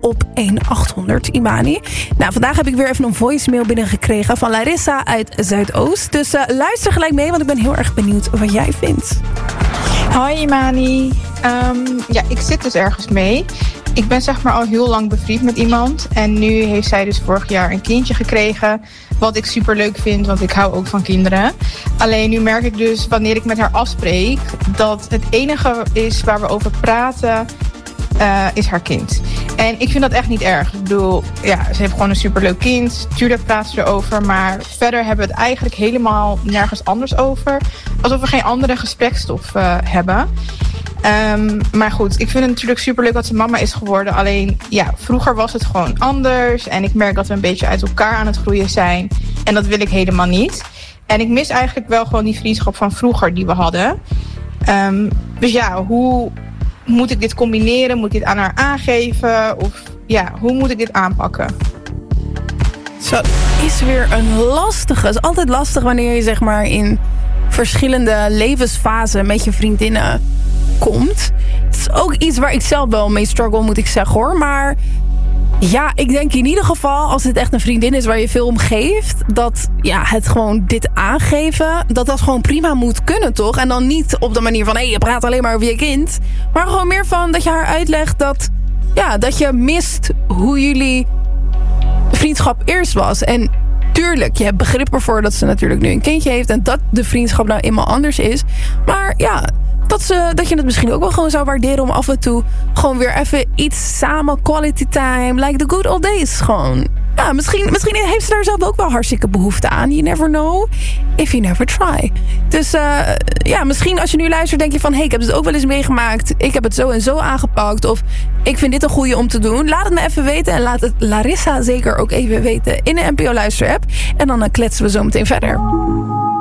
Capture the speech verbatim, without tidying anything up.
op een achthonderd Imani. Nou, vandaag heb ik weer even een voicemail binnengekregen van Larissa uit Zuidoost. Dus uh, luister gelijk mee, want ik ben heel erg benieuwd wat jij vindt. Hoi Imani. Um, ja, ik zit dus ergens mee. Ik ben zeg maar al heel lang bevriend met iemand. En nu heeft zij dus vorig jaar een kindje gekregen. Wat ik super leuk vind, want ik hou ook van kinderen. Alleen nu merk ik dus, wanneer ik met haar afspreek, dat het enige is waar we over praten, uh, is haar kind. En ik vind dat echt niet erg. Ik bedoel, ja, ze heeft gewoon een superleuk kind. Tuurlijk praten ze erover, maar verder hebben we het eigenlijk helemaal nergens anders over. Alsof we geen andere gesprekstof uh, hebben. Um, maar goed, ik vind het natuurlijk superleuk dat ze mama is geworden. Alleen, ja, vroeger was het gewoon anders. En ik merk dat we een beetje uit elkaar aan het groeien zijn. En dat wil ik helemaal niet. En ik mis eigenlijk wel gewoon die vriendschap van vroeger die we hadden. Um, dus ja, hoe moet ik dit combineren? Moet ik dit aan haar aangeven? Of ja, hoe moet ik dit aanpakken? Zo, is weer een lastige. Het is altijd lastig wanneer je zeg maar in verschillende levensfasen met je vriendinnen komt. Het is ook iets waar ik zelf wel mee struggle, moet ik zeggen hoor. Maar ja, ik denk in ieder geval, als het echt een vriendin is waar je veel om geeft, dat ja, het gewoon dit aangeven, dat dat gewoon prima moet kunnen, toch? En dan niet op de manier van, hé, hey, je praat alleen maar over je kind. Maar gewoon meer van dat je haar uitlegt dat, ja, dat je mist hoe jullie vriendschap eerst was. En tuurlijk, je hebt begrip ervoor dat ze natuurlijk nu een kindje heeft en dat de vriendschap nou eenmaal anders is. Maar ja, dat, ze, dat je het misschien ook wel gewoon zou waarderen om af en toe gewoon weer even iets samen, quality time, like the good old days gewoon. Ja, misschien, misschien heeft ze daar zelf ook wel hartstikke behoefte aan. You never know if you never try. Dus uh, ja, misschien als je nu luistert denk je van, hé, hey, ik heb het ook wel eens meegemaakt. Ik heb het zo en zo aangepakt. Of ik vind dit een goeie om te doen. Laat het me even weten en laat het Larissa zeker ook even weten in de N P O Luister app. En dan uh, kletsen we zo meteen verder.